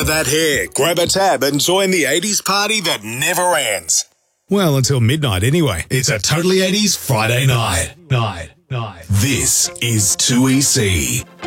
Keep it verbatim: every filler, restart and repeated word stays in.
Gather that hair, grab a tab and join the eighties party that never ends. Well, until midnight anyway. It's a Totally eighties Friday night. Night. Night. This is two E C.